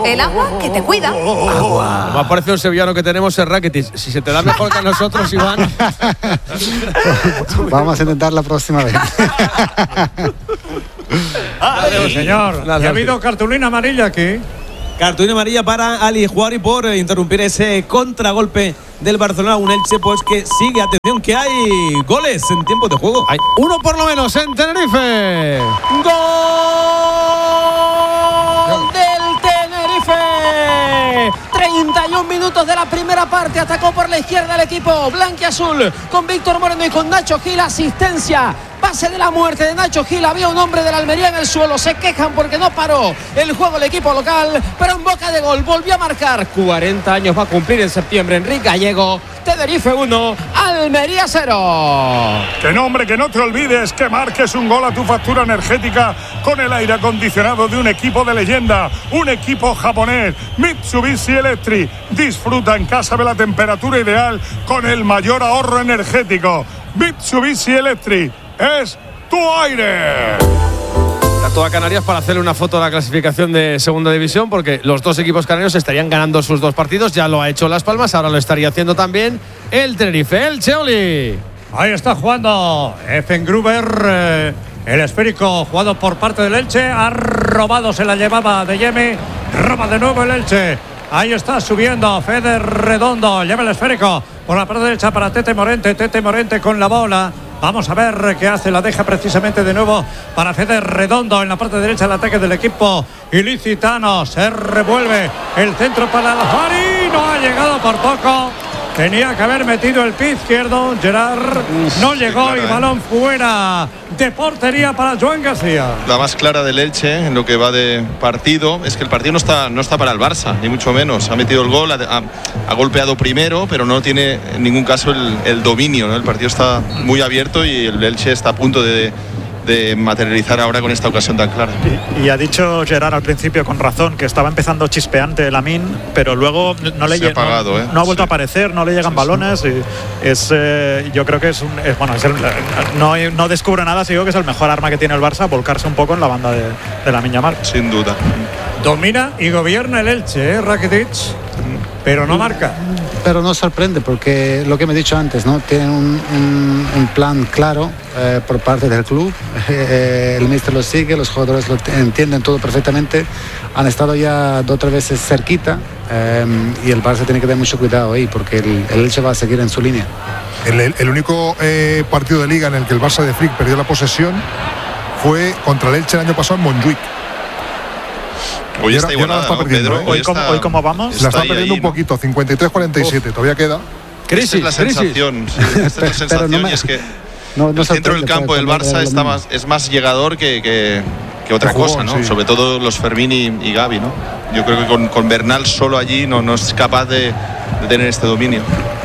El agua que te cuida. Agua. Me ha parecido un sevillano que tenemos es Rakitic. Si se te da mejor que a nosotros, Iván. Vamos a intentar la próxima vez. Señor, ¿ha habido cartulina amarilla aquí? Cartulina amarilla para Ali Juari por interrumpir ese contragolpe del Barcelona. Un Elche pues que sigue, atención, que hay goles en tiempo de juego. Hay uno por lo menos en Tenerife. ¡Gol del Tenerife! 31 minutos de la primera parte. Atacó por la izquierda el equipo blanquiazul con Víctor Moreno y con Nacho Gil. Asistencia. Pase de la muerte de Nacho Gil. Había un hombre de la Almería en el suelo. Se quejan porque no paró el juego el equipo local, pero en boca de gol volvió a marcar. 40 años va a cumplir en septiembre Enrique Gallego. Tenerife 1, Almería 0. Que no, hombre, que no te olvides que marques un gol a tu factura energética con el aire acondicionado de un equipo de leyenda, un equipo japonés, Mitsubishi Electric. Disfruta en casa de la temperatura ideal con el mayor ahorro energético. Mitsubishi Electric es tu aire. A toda Canarias para hacerle una foto de la clasificación de segunda división, porque los dos equipos canarios estarían ganando sus dos partidos. Ya lo ha hecho Las Palmas, ahora lo estaría haciendo también el Tenerife. El Cheoli. Ahí está jugando Effengruber, el esférico jugado por parte del Elche. Ha robado, se la llevaba de Yeme. Roba de nuevo el Elche. Ahí está subiendo Fede Redondo. Lleva el esférico por la parte derecha para Tete Morente. Tete Morente con la bola. Vamos a ver qué hace. La deja precisamente de nuevo para Fede Redondo en la parte derecha. El ataque del equipo ilicitano. Se revuelve el centro para Alfari. No ha llegado por poco. Tenía que haber metido el pie izquierdo. Gerard no llegó, clara, y balón fuera de portería para Joan García. La más clara del Elche en lo que va de partido es que el partido no está para el Barça, ni mucho menos. Ha metido el gol, ha golpeado primero, pero no tiene en ningún caso el dominio, ¿no? El partido está muy abierto y el Elche está a punto de materializar ahora con esta ocasión tan clara. Y ha dicho Gerard al principio con razón que estaba empezando chispeante Lamine, pero luego no le llega, no ha vuelto a aparecer, no le llegan balones, y es yo creo que no descubre nada, digo que es el mejor arma que tiene el Barça, volcarse un poco en la banda de Lamine Yamal. Sin duda. Domina y gobierna el Elche, Rakitic, pero no marca. Pero no sorprende porque lo que me he dicho antes, ¿no? Tienen un plan claro por parte del club. El míster lo sigue, los jugadores lo entienden todo perfectamente. Han estado ya 2 o 3 veces cerquita y el Barça tiene que tener mucho cuidado ahí porque el Elche va a seguir en su línea. El único partido de liga en el que el Barça de Flick perdió la posesión fue contra el Elche el año pasado en Montjuic. Hoy está igualada, ¿no, Pedro? Hoy cómo vamos. La está perdiendo un poquito, 53-47, todavía queda. Crisis, esta es la sensación, sí, esta es la sensación, y es que el centro del campo del Barça es más llegador que otra cosa, ¿no? Sí. Sobre todo los Fermín y Gavi, ¿no? Yo creo que con Bernal solo allí no es capaz de tener este dominio.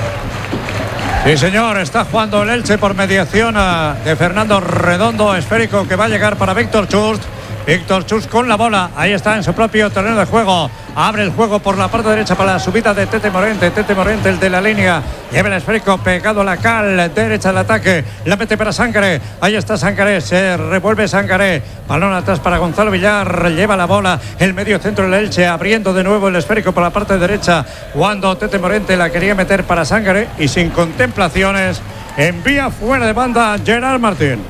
Sí, señor, está jugando el Elche por mediación de Fernando Redondo, esférico que va a llegar para Víctor Chust. Víctor Chust con la bola, ahí está en su propio terreno de juego. Abre el juego por la parte derecha para la subida de Tete Morente. Tete Morente, el de la línea, lleva el esférico pegado a la cal derecha del ataque. La mete para Sangaré. Ahí está Sangaré, se revuelve Sangaré. Balón atrás para Gonzalo Villar. Lleva la bola el medio centro del Elche, abriendo de nuevo el esférico por la parte derecha. Cuando Tete Morente la quería meter para Sangaré y sin contemplaciones envía fuera de banda Gerard Martín.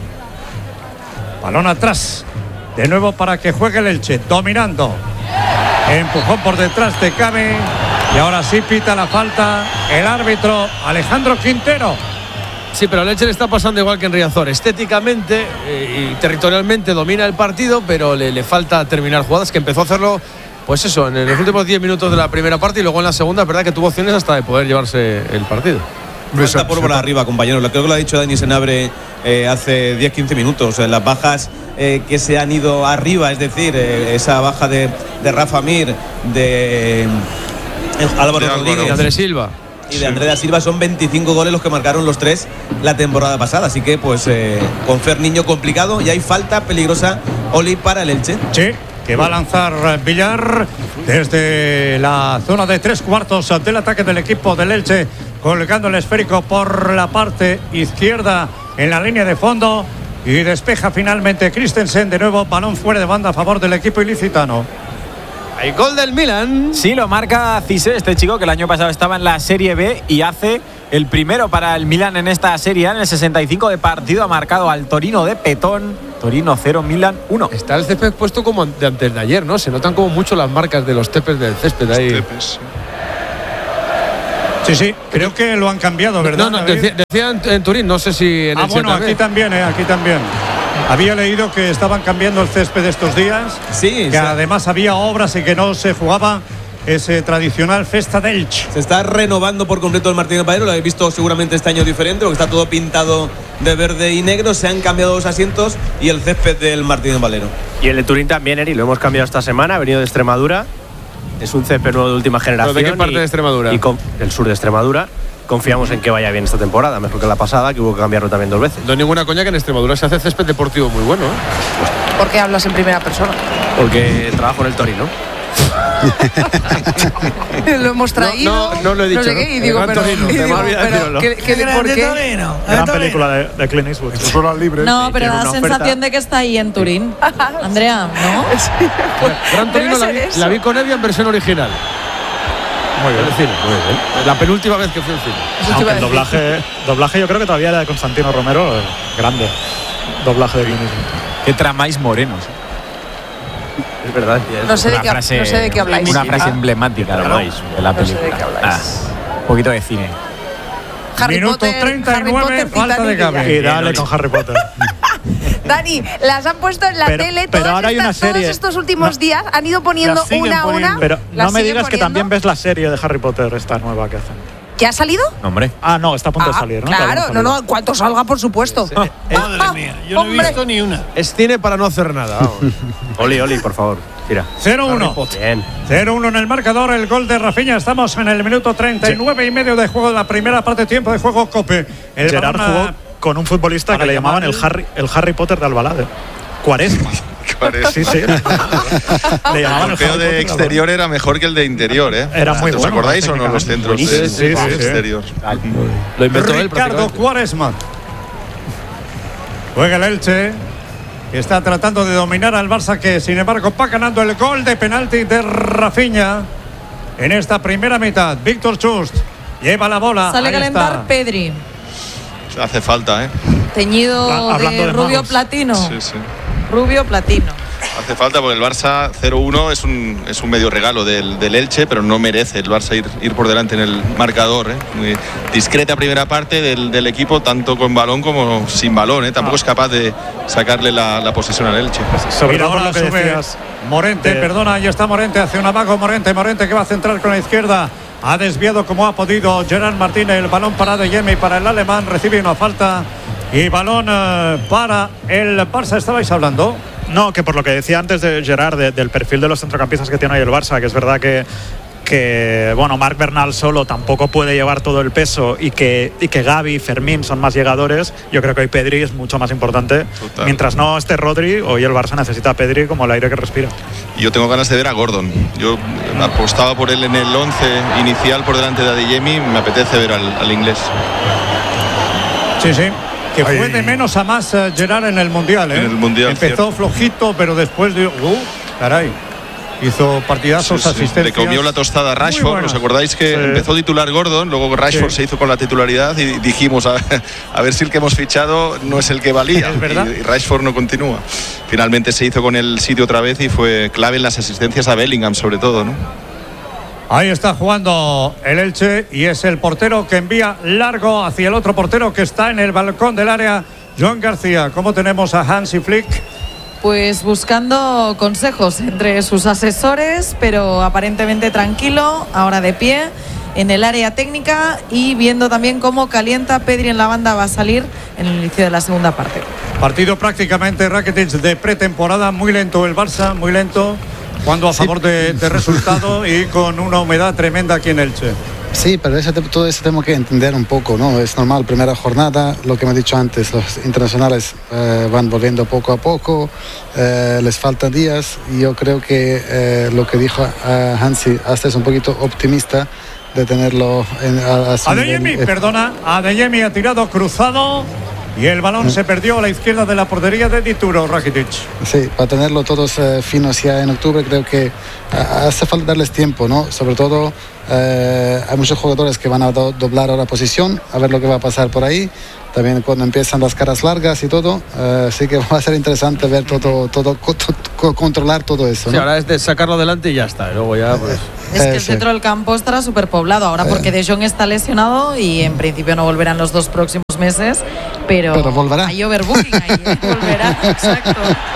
Balón atrás. De nuevo para que juegue el Elche, dominando. Empujón por detrás de Cami. Y ahora sí pita la falta el árbitro Alejandro Quintero. Sí, pero el Elche le está pasando igual que en Riazor. Estéticamente y territorialmente domina el partido, pero le falta terminar jugadas, que empezó a hacerlo, pues eso, en los últimos 10 minutos de la primera parte, y luego en la segunda, es verdad que tuvo opciones hasta de poder llevarse el partido. Falta pólvora arriba, compañeros. Creo que lo ha dicho Dani Senabre hace 10-15 minutos. Las bajas que se han ido arriba, es decir, esa baja de Rafa Mir, de Álvaro Rodríguez, de Andrés Silva y de Andrés Silva, son 25 goles los que marcaron los 3 la temporada pasada. Así que, pues, con Fer Niño complicado, y hay falta peligrosa, Oli, para el Elche. Sí, que va a lanzar Villar desde la zona de 3/4 del ataque del equipo del Elche, colgando el esférico por la parte izquierda en la línea de fondo, y despeja finalmente Christensen. De nuevo balón fuera de banda a favor del equipo ilicitano. Hay gol del Milan. Sí, lo marca Cissé, este chico que el año pasado estaba en la Serie B y hace el primero para el Milan en esta Serie A. En el 65 de partido ha marcado al Torino de Petón. Torino 0, Milan 1. Está el césped puesto como de antes de ayer, ¿no? Se notan como mucho las marcas de los tepes del césped ahí. Sí, creo que lo han cambiado, ¿verdad? No, decían en Turín, no sé si en el bueno, aquí también. Había leído que estaban cambiando el césped estos días. Sí. Que además había obras y que no se jugaba ese tradicional Festa d'Elche. Se está renovando por completo el Martínez Valero. Lo habéis visto seguramente este año diferente, porque está todo pintado de verde y negro. Se han cambiado los asientos y el césped del Martínez Valero. Y el de Turín también, Eri, lo hemos cambiado esta semana. Ha venido de Extremadura. Es un césped nuevo de última generación. ¿Pero de qué parte de Extremadura? El sur de Extremadura. Confiamos en que vaya bien esta temporada, mejor que la pasada, que hubo que cambiarlo también 2 veces. No hay ninguna coña que en Extremadura se hace césped deportivo muy bueno, ¿eh? ¿Por qué hablas en primera persona? Porque trabajo en el Torino. Lo hemos traído. No lo he dicho. No sé qué, y digo, pero ¿por qué? Gran película de Clint Eastwood. Horas libres. No, pero da la sensación de que está ahí en Turín. Andrea, ¿no? Gran Torino la vi con Evia en versión original. Muy bien. Muy bien. La penúltima vez que fui al cine. Aunque el doblaje yo creo que todavía era de Constantino Romero. Grande doblaje de Clint Eastwood. Qué tramáis morenos. Es verdad. No sé de qué habláis. Una frase emblemática de la película. No sé de qué habláis. Un poquito de cine. Minuto 39, falta de Gaby. Y dale con Harry Potter. Dani, las han puesto en la tele. Pero ahora hay una serie. Todos estos últimos días han ido poniendo una a una. Pero no me digas que también ves la serie de Harry Potter, esta nueva que hacen. ¿Qué ha salido? No, hombre. No, está a punto de salir, ¿no? Claro, no, cuanto salga, por supuesto. Madre mía, yo no he visto ni una. Es cine para no hacer nada. Oli, por favor. Tira. 0-1. Bien. 0-1 en el marcador, el gol de Rafinha. Estamos en el minuto 39 y medio de juego de la primera parte, tiempo de juego Cope. Gerard jugó con un futbolista que le llamaban el Harry Potter de Albalade. Cuaresma. Sí. Le llamaban el golpeo de exterior era mejor que el de interior, ¿eh? Era muy bueno. ¿Os acordáis o no los centros de exterior? Lo inventó él. Ricardo Quaresma. Juega el Elche. Está tratando de dominar al Barça, que sin embargo va ganando el gol de penalti de Rafinha en esta primera mitad. Víctor Chust lleva la bola. Sale a calentar Pedri. Hace falta, ¿eh? Teñido de rubio platino. Sí. Rubio platino. Hace falta porque el Barça 0-1 es un medio regalo del Elche, pero no merece el Barça ir por delante en el marcador, ¿eh? Muy discreta primera parte del equipo, tanto con balón como sin balón, ¿eh? Tampoco es capaz de sacarle la posesión al Elche. Sobre todo lo que decías. Morente, perdona, ahí está Morente, hace un amago Morente que va a centrar con la izquierda. Ha desviado como ha podido Gerard Martínez, el balón para Adeyemi, para el alemán, recibe una falta y balón para el Barça. ¿Estabais hablando? No, que por lo que decía antes de Gerard, del perfil de los centrocampistas que tiene hoy el Barça, que es verdad que bueno, Marc Bernal solo tampoco puede llevar todo el peso y que Gavi y Fermín son más llegadores. Yo creo que hoy Pedri es mucho más importante. Total. Mientras no esté Rodri, hoy el Barça necesita a Pedri como el aire que respira. Y yo tengo ganas de ver a Gordon. Yo apostaba por él en el 11 inicial por delante de Adeyemi. Me apetece ver al inglés. Sí. Que fue de menos a más Gerard en el Mundial, ¿eh? En el Mundial. Empezó flojito, pero después de... caray. Hizo partidazos, asistencias. Le comió la tostada a Rashford. ¿Os acordáis que empezó titular Gordon? Luego Rashford se hizo con la titularidad y dijimos a ver si el que hemos fichado no es el que valía. ¿Es verdad? Y Rashford no continúa. Finalmente se hizo con el sitio otra vez y fue clave en las asistencias a Bellingham, sobre todo, ¿no? Ahí está jugando el Elche y es el portero que envía largo hacia el otro portero que está en el balcón del área, Joan García. ¿Cómo tenemos a Hansi Flick? Pues buscando consejos entre sus asesores, pero aparentemente tranquilo, ahora de pie en el área técnica y viendo también cómo calienta Pedri en la banda. Va a salir en el inicio de la segunda parte. Partido prácticamente Rakitic de pretemporada, muy lento el Barça, muy lento, jugando a favor de resultado y con una humedad tremenda aquí en Elche. Sí, pero todo eso tenemos que entender un poco, ¿no? Es normal, primera jornada, lo que me he dicho antes, los internacionales van volviendo poco a poco, les faltan días y yo creo que lo que dijo Hansi hasta es un poquito optimista de tenerlo Adeyemi ha tirado cruzado Y el balón se perdió a la izquierda de la portería de Dituro, Rakitic. Sí, para tenerlo todos finos ya en octubre, creo que hace falta darles tiempo, ¿no? Sobre todo hay muchos jugadores que van a doblar ahora posición, a ver lo que va a pasar por ahí. También cuando empiezan las caras largas y todo, así que va a ser interesante ver controlar todo eso, ¿no? Sí, ahora es de sacarlo adelante y ya está. Y luego ya, pues. Es que el centro del campo estará súper poblado ahora porque De Jong está lesionado y en principio no volverán los 2 próximos meses, pero volverá. Hay overbooking ahí, volverá, exacto.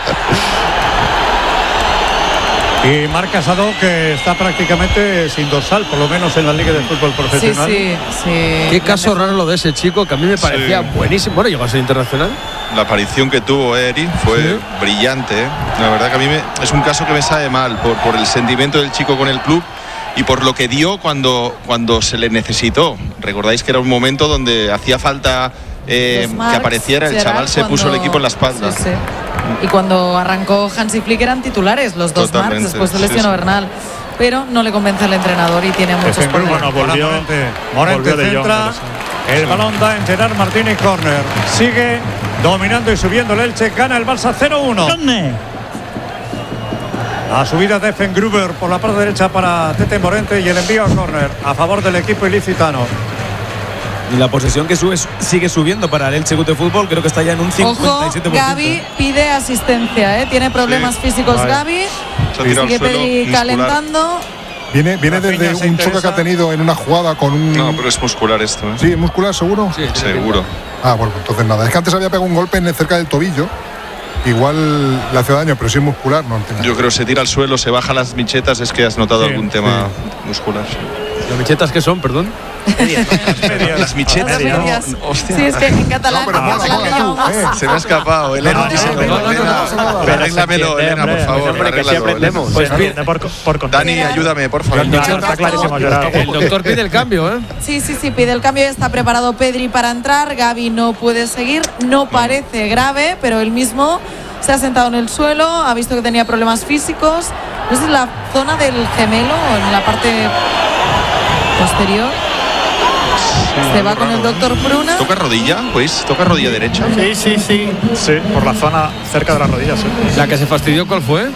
Y Marc Casado, que está prácticamente sin dorsal, por lo menos en la Liga de Fútbol Profesional. Sí. Qué caso raro lo de ese chico, que a mí me parecía buenísimo. Bueno, llegó a ser internacional. La aparición que tuvo Eri fue brillante. La verdad que a mí es un caso que me sabe mal por el sentimiento del chico con el club y por lo que dio cuando se le necesitó. Recordáis que era un momento donde hacía falta que apareciera, el chaval se puso el equipo en la espalda. Sí. Y cuando arrancó Hansi Flick eran titulares los 2 Marks, después se lesionó Bernal. Pero no le convence al entrenador y tiene muchos problemas. Bueno, volvió Morente centra, el balón da en Gerard Martínez, córner. Sigue dominando y subiendo el Elche, gana el Barça 0-1. La subida de Fengruber por la parte derecha para Tete Morente y el envío a córner a favor del equipo ilicitano. Y la posesión que sigue subiendo para el Elche Club de Fútbol, creo que está ya en un 57%. Ojo, Gavi pide asistencia, tiene problemas físicos Gavi. Sigue Pedri calentando. Viene desde un choque que ha tenido en una jugada con un... No, pero es muscular esto, ¿eh? Sí, ¿es muscular seguro? Sí, seguro. Bueno, entonces nada. Es que antes había pegado un golpe cerca del tobillo. Igual le hace daño, pero si es muscular, no entiendo. Yo creo que se tira al suelo, se baja las michetas, es que has notado algún tema muscular. ¿Las michetas qué son, perdón? Las michetas. Sí, es que en catalán. Se me ha escapado. Elena, arréglamelo, Elena, por favor. Aprendemos. Pues Dani, ayúdame, por favor. Está clarísimo, el doctor pide el cambio, ¿eh? Sí, pide el cambio. Está preparado Pedri para entrar. Gavi no puede seguir. No parece grave, pero él mismo se ha sentado en el suelo. Ha visto que tenía problemas físicos. No sé si es la zona del gemelo o en la parte posterior. Se va con el doctor Pruna. ¿Toca rodilla? Pues, ¿toca rodilla derecha? Sí, por la zona cerca de las rodillas. ¿La que se fastidió cuál fue?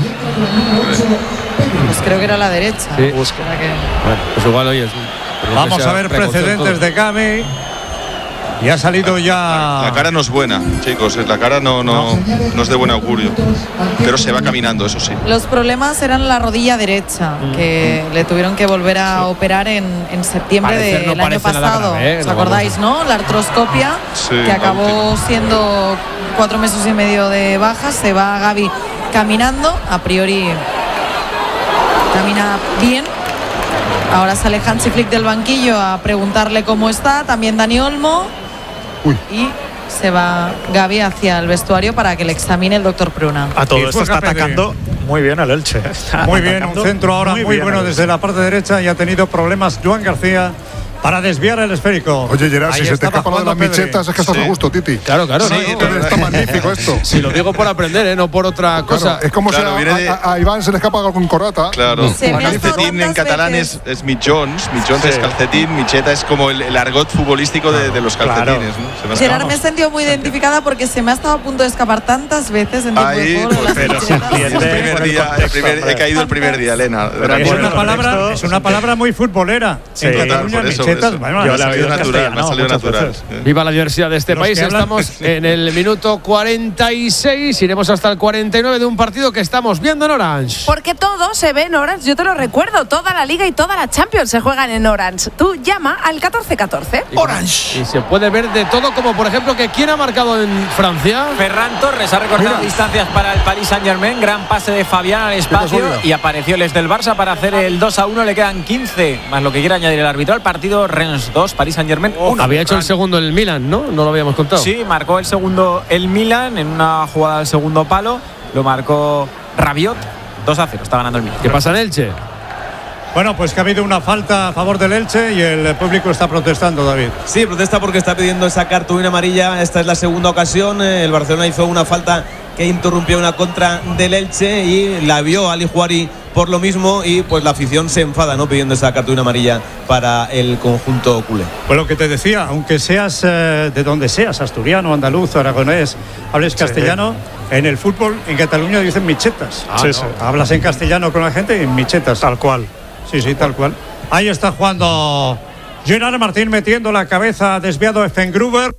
Pues creo que era la derecha. Sí. Bueno, pues igual hoy es. Vamos a ver precedentes de Gavi. Y ha salido ya. La cara no es buena, chicos. La cara no es de buen augurio. Pero se va caminando, eso sí. Los problemas eran la rodilla derecha, que le tuvieron que volver a operar en septiembre del año pasado. Grave, ¿os acordáis, no? La artroscopia, que acabó siendo 4 meses y medio de baja. Se va Gavi caminando. A priori camina bien. Ahora sale Hansi Flick del banquillo a preguntarle cómo está. También Dani Olmo. Y se va Gavi hacia el vestuario para que le examine el doctor Pruna. A todo esto está atacando muy bien el Elche. Muy bien, un centro ahora muy bueno desde la parte derecha y ha tenido problemas Joan García para desviar el esférico. Oye, Gerard, si se te escapa lo de las michetas es que estás a gusto, Titi. Claro. Sí, está magnífico esto. Si lo digo por aprender, no por otra cosa. Es como si a Iván se le escapa algo con corata. Claro. Calcetín en catalán es mitjons. Mitjons es calcetín. Micheta es como el argot futbolístico de los calcetines. ¿No? Gerard, me he sentido muy identificada porque se me ha estado a punto de escapar tantas veces en tiempo de juego. He caído el primer día, Elena. Es una palabra muy futbolera. En Cataluña, michetas. Me ha salido natural. Viva la diversidad de este país. Estamos en el minuto 46. Iremos hasta el 49 de un partido que estamos viendo en Orange. Porque todo se ve en Orange. Yo te lo recuerdo. Toda la Liga y toda la Champions se juegan en Orange. Tú llama al 1414. Orange. Y se puede ver de todo, como por ejemplo que quién ha marcado en Francia. Ferran Torres ha recortado distancias para el Paris Saint-Germain. Gran pase de Fabián al espacio. Y apareció el del Barça para hacer el 2-1. Le quedan 15 más lo que quiera añadir el árbitro al partido. Rennes 2, Paris Saint-Germain 1. Había hecho el segundo el Milan, ¿no? No lo habíamos contado. Sí, marcó el segundo el Milan en una jugada al segundo palo. Lo marcó Rabiot. 2-0, está ganando el Milan. ¿Qué pasa en Elche? Bueno, pues que ha habido una falta a favor del Elche y el público está protestando, David. Sí, protesta porque está pidiendo esa cartulina amarilla. Esta es la segunda ocasión. El Barcelona hizo una falta que interrumpió una contra del Elche y la vio Ali Juari por lo mismo y pues la afición se enfada, ¿no?, pidiendo esa cartulina amarilla para el conjunto culé. Pues lo que te decía, aunque seas de donde seas, asturiano, andaluz, aragonés, hables castellano, en el fútbol en Cataluña dicen michetas. Hablas en castellano con la gente y michetas. Tal cual. Sí, tal cual. Ahí está jugando Gerard Martín, metiendo la cabeza, desviado Effengruber.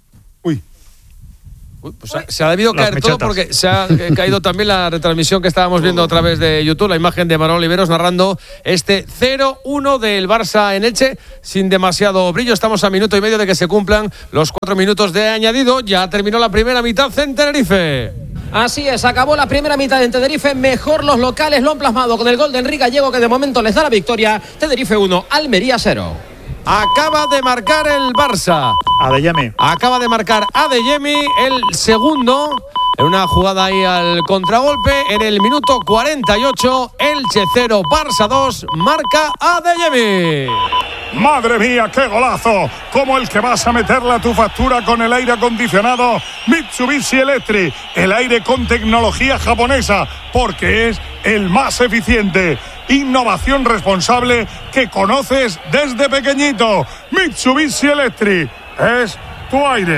Pues se ha debido caer todo porque se ha caído también la retransmisión que estábamos viendo a través de YouTube, la imagen de Manuel Oliveros narrando este 0-1 del Barça en Elche sin demasiado brillo. Estamos a minuto y medio de que se cumplan los 4 minutos de añadido. Ya terminó la primera mitad en Tenerife. Así es, acabó la primera mitad en Tenerife. Mejor los locales lo han plasmado con el gol de Enrique Gallego, que de momento les da la victoria. Tenerife 1, Almería 0. Acaba de marcar el Barça. Adeyemi. Acaba de marcar Adeyemi el segundo. En una jugada ahí al contragolpe. En el minuto 48, Elche 0, Barça 2, marca Adeyemi. ¡Madre mía, qué golazo! Como el que vas a meterle a tu factura con el aire acondicionado Mitsubishi Electric. El aire con tecnología japonesa, porque es el más eficiente. Innovación responsable que conoces desde pequeñito. Mitsubishi Electric es tu aire.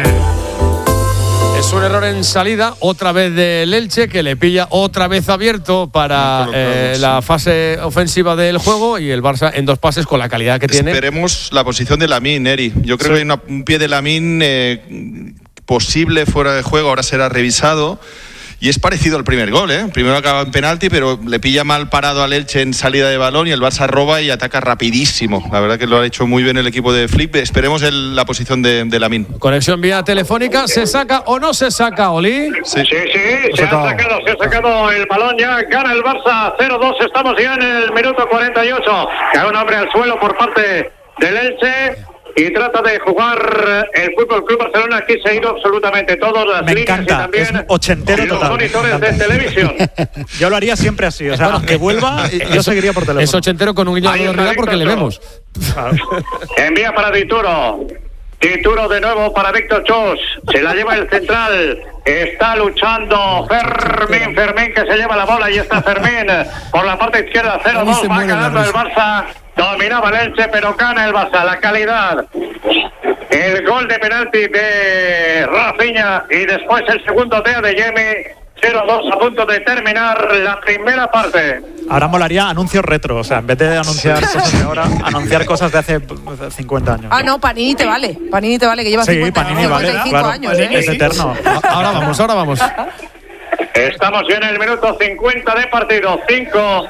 Es un error en salida, otra vez del Elche, que le pilla otra vez abierto para la fase ofensiva del juego, y el Barça en 2 pases con la calidad que tiene. Esperemos la posición de Lamine, Eri. Yo creo que hay un pie de Lamine posible fuera de juego, ahora será revisado. Y es parecido al primer gol, ¿eh? Primero acaba en penalti, pero le pilla mal parado al Elche en salida de balón y el Barça roba y ataca rapidísimo. La verdad que lo ha hecho muy bien el equipo de Flick. Esperemos la posición de Lamine. Conexión vía telefónica. ¿Se saca o no se saca, Oli? Sí, se ha sacado el balón ya. Gana el Barça 0-2. Estamos ya en el minuto 48. Cae un hombre al suelo por parte del Elche. Y trata de jugar el Fútbol Club Barcelona. Aquí se ha ido absolutamente todos, las líneas y también es ochentero los total. monitores de televisión. Yo lo haría siempre así, o sea, aunque vuelva, yo seguiría por teléfono. Es ochentero con un guiño de realidad porque le vemos. Envía para Dituro. Dituro de nuevo para Víctor Chus. Se la lleva el central. Está luchando Fermín que se lleva la bola. Y está Fermín por la parte izquierda. 0-2. Va ganando el Barça. Dominaba el Elche, pero gana el Barça. La calidad. El gol de penalti de Rafinha y después el segundo de Adeyemi. 0-2 a punto de terminar la primera parte. Ahora molaría anuncios retro, o sea, en vez de anunciar cosas de ahora, anunciar cosas de hace 50 años. Ah, no, Panini te vale, que lleva 55 años. Es eterno. Ahora vamos. Estamos ya en el minuto 50 de partido. 5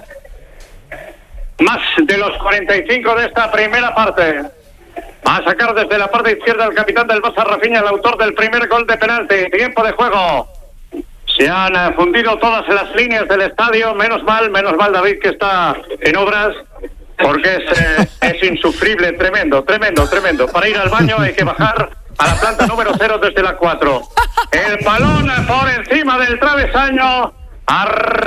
más de los 45 de esta primera parte. Va a sacar desde la parte izquierda el capitán del Barça, Rafinha, el autor del primer gol de penalti. Tiempo de juego. Se han fundido todas las líneas del estadio. Menos mal David, que está en obras, porque es insufrible. Tremendo. Para ir al baño hay que bajar a la planta número 0 desde la 4. El balón por encima del travesaño. Ha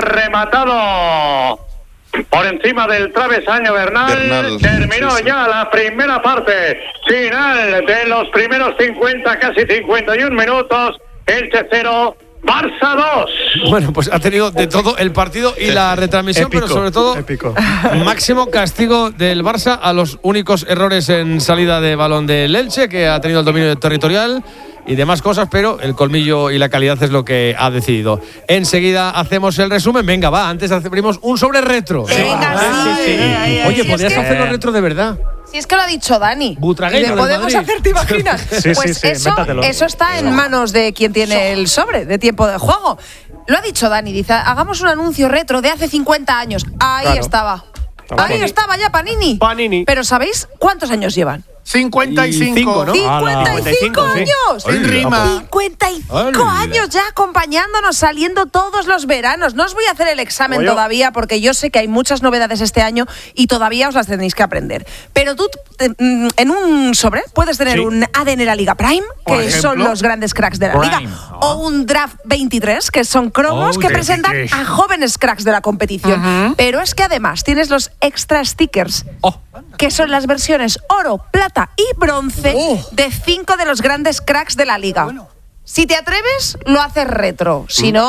rematado por encima del travesaño Bernal. Terminó ya la primera parte. Final de los primeros 50, casi 51 minutos. Elche 0, Barça 2. Bueno, pues ha tenido de todo el partido y la retransmisión, épico, pero sobre todo máximo castigo del Barça a los únicos errores en salida de balón del Elche, que ha tenido el dominio territorial y demás cosas, pero el colmillo y la calidad es lo que ha decidido. Enseguida hacemos el resumen. Venga, va, antes abrimos un sobre retro. Venga, Oye, podrías hacerlo retro de verdad. Si es que lo ha dicho Dani. Butragueño, ¿le podemos hacer, te imaginas? Pues eso está en manos de quien tiene el sobre de tiempo de juego. Lo ha dicho Dani, dice, hagamos un anuncio retro de hace 50 años. Ahí estaba. Ahí estaba ya Panini. Pero ¿sabéis cuántos años llevan? 55, ¿no? 55 años. Sin rima. 55 años ya acompañándonos, saliendo todos los veranos. No os voy a hacer el examen todavía, porque yo sé que hay muchas novedades este año y todavía os las tenéis que aprender. Pero tú, en un sobre, puedes tener un ADN La Liga Prime, que son los grandes cracks de la Liga, o un Draft 23, que son cromos que presentan a jóvenes cracks de la competición. Pero es que además tienes los extra stickers, que son las versiones oro, plata y bronce de 5 de los grandes cracks de la Liga. Si te atreves, lo haces retro. Si no,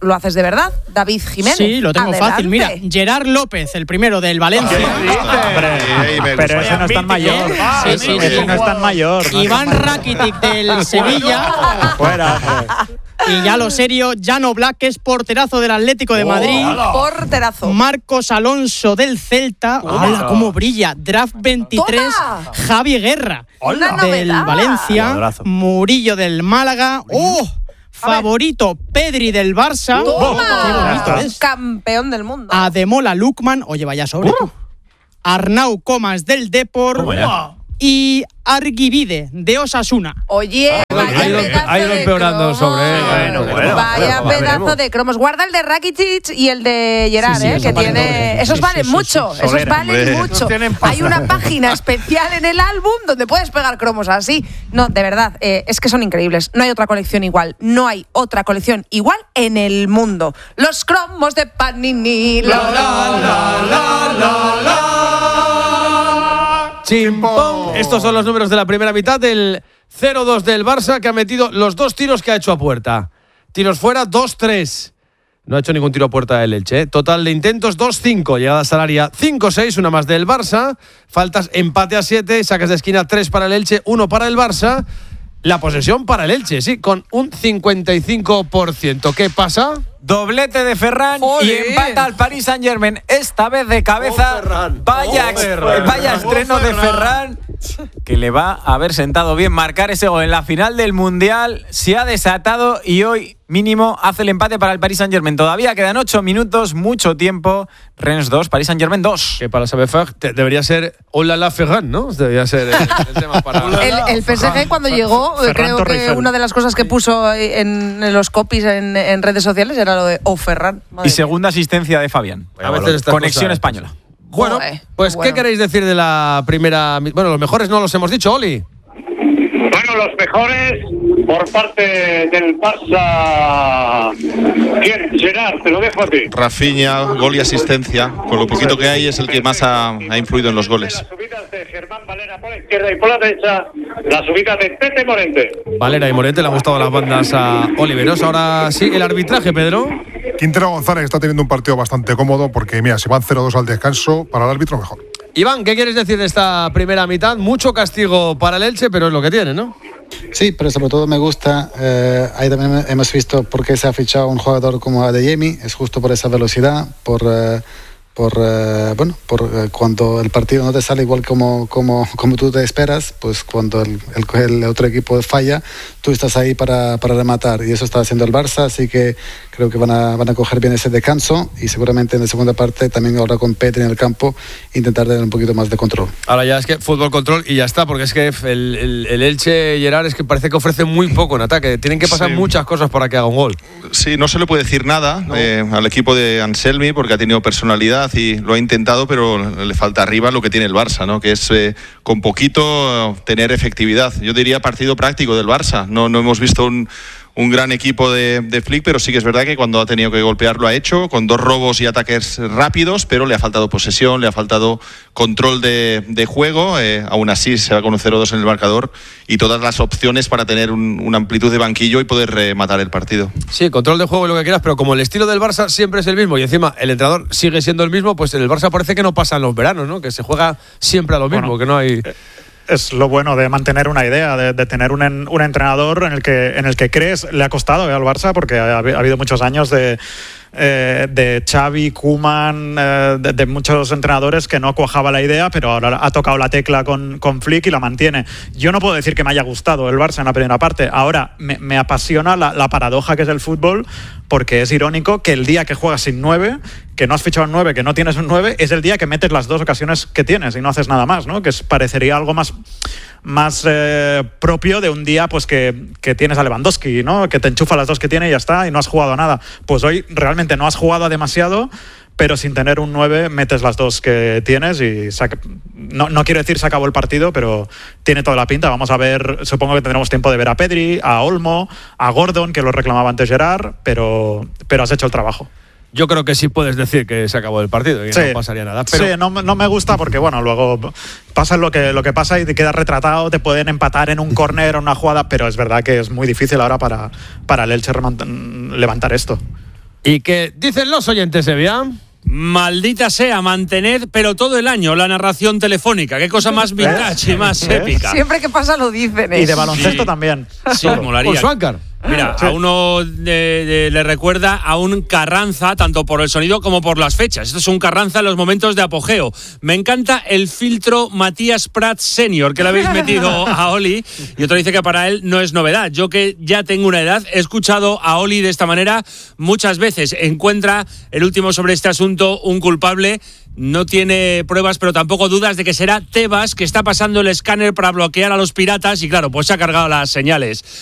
lo haces de verdad, David Jiménez. Sí, lo tengo Adelante. fácil. Mira, Gerard López, el primero del Valencia. Pero ese no es tan mayor. Sí, ese no es tan mayor. Iván Rakitic del Sevilla. Fuera. Y ya lo serio, Jano Black, que es porterazo del Atlético de Madrid. Porterazo. Marcos Alonso del Celta. ¡Hala, cómo brilla! Draft 23, Javi Guerra del Valencia. Murillo del Málaga. Favorito, Pedri del Barça. ¡Toma! ¡Qué bonito es! Campeón del mundo. Ademola Lukman. Oye, vaya sobre tú. Arnau Comas del Depor. Y Arguivide de Osasuna. Oye, ha ido empeorando sobre. Vaya pedazo de cromos. Guarda el de Rakitic y el de Gerard, que tiene. Esos valen mucho. Esos valen mucho. Hay una página especial en el álbum donde puedes pegar cromos así. No, de verdad, es que son increíbles. No hay otra colección igual. No hay otra colección igual en el mundo. Los cromos de Panini. Chimpón. Estos son los números de la primera mitad del 0-2 del Barça, que ha metido los 2 tiros que ha hecho a puerta. Tiros fuera, 2-3. No ha hecho ningún tiro a puerta del Elche. Total de intentos, 2-5. Llegadas al área, 5-6. Una más del Barça. Faltas, empate a 7. Saques de esquina, 3 para el Elche, 1 para el Barça. La posesión para el Elche, sí, con un 55%. ¿Qué pasa? Doblete de Ferran y empata al Paris Saint-Germain. Esta vez de cabeza. Vaya estreno de Ferran, que le va a haber sentado bien marcar ese gol en la final del Mundial. Se ha desatado y hoy mínimo hace el empate para el Paris Saint-Germain. Todavía quedan 8 minutos, mucho tiempo. Rennes 2, Paris Saint-Germain 2. Que para saber debería ser Hola la Ferran, ¿no? Debería ser el tema para... El PSG cuando llegó, creo que una de las cosas que puso en los copies en redes sociales era lo de Ferran. Y segunda asistencia de Fabián. A veces Conexión española. Bueno, pues ¿qué queréis decir de la primera? Bueno, los mejores no los hemos dicho, Oli. Bueno, los mejores por parte del Barça. ¿Quién? Gerard, te lo dejo a ti. Rafinha, gol y asistencia. Con lo poquito que hay es el que más ha influido en los goles. Las subidas de Germán Valera por la izquierda y por la derecha, la subida de Tete Morente. Valera y Morente le han gustado las bandas a Oliveros. Ahora sí, el arbitraje, Pedro. Quintero González está teniendo un partido bastante cómodo porque, mira, si van 0-2 al descanso, para el árbitro mejor. Iván, ¿qué quieres decir de esta primera mitad? Mucho castigo para el Elche, pero es lo que tiene, ¿no? Sí, pero sobre todo me gusta, ahí también hemos visto por qué se ha fichado un jugador como Adeyemi, es justo por esa velocidad, por cuando el partido no te sale igual como tú te esperas, pues cuando el otro equipo falla, tú estás ahí para rematar, y eso está haciendo el Barça, así que creo que van a coger bien ese descanso y seguramente en la segunda parte también ahora con Pedri en el campo intentar tener un poquito más de control. Ahora ya es que fútbol control y ya está, porque es que el Elche, Gerard, es que parece que ofrece muy poco en ataque, tienen que pasar muchas cosas para que haga un gol. Sí, no se le puede decir nada al equipo de Anselmi porque ha tenido personalidad y lo ha intentado, pero le falta arriba lo que tiene el Barça, ¿no? Que es con poquito tener efectividad. Yo diría partido práctico del Barça. No hemos visto un gran equipo de Flick, pero sí que es verdad que cuando ha tenido que golpear lo ha hecho, con 2 robos y ataques rápidos, pero le ha faltado posesión, le ha faltado control de juego. Aún así se va con un 0-2 en el marcador y todas las opciones para tener una amplitud de banquillo y poder rematar el partido. Sí, control de juego y lo que quieras, pero como el estilo del Barça siempre es el mismo y encima el entrenador sigue siendo el mismo, pues en el Barça parece que no pasan los veranos, ¿no? Que se juega siempre a lo mismo, que no hay... Es lo bueno de mantener una idea, de tener un entrenador en el que crees. Le ha costado al Barça porque ha habido muchos años de Xavi, Koeman, de muchos entrenadores que no cuajaba la idea, pero ahora ha tocado la tecla con Flick y la mantiene. Yo no puedo decir que me haya gustado el Barça en la primera parte. Ahora me apasiona la paradoja que es el fútbol, porque es irónico que el día que juegas sin 9, que no has fichado un 9, que no tienes un 9, es el día que metes las 2 ocasiones que tienes y no haces nada más, ¿no? Que parecería algo más propio de un día pues que tienes a Lewandowski, ¿no? Que te enchufa las 2 que tiene y ya está, y no has jugado nada. Pues hoy realmente no has jugado demasiado, pero sin tener un 9 metes las 2 que tienes y no quiero decir se acabó el partido, pero tiene toda la pinta. Vamos a ver, supongo que tendremos tiempo de ver a Pedri, a Olmo, a Gordon, que lo reclamaba antes Gerard, pero has hecho el trabajo. Yo creo que sí puedes decir que se acabó el partido y no pasaría nada. Pero... Sí, no me gusta porque, bueno, luego pasa lo que pasa y te quedas retratado, te pueden empatar en un córner o una jugada, pero es verdad que es muy difícil ahora para el Elche levantar esto. ¿Y qué dicen los oyentes, Sevilla? Maldita sea, mantened, pero todo el año, la narración telefónica. Qué cosa más vintage y más épica. Siempre que pasa lo dicen. Y de baloncesto también. Sí, molaría. Con Suáncar. Mira, a uno le recuerda a un Carranza, tanto por el sonido como por las fechas. Esto es un Carranza en los momentos de apogeo. Me encanta el filtro Matías Prats Senior, que le habéis metido a Oli. Y otro dice que para él no es novedad. Yo, que ya tengo una edad, he escuchado a Oli de esta manera muchas veces. Encuentra el último sobre este asunto un culpable. No tiene pruebas, pero tampoco dudas de que será Tebas, que está pasando el escáner para bloquear a los piratas y, claro, pues se ha cargado las señales.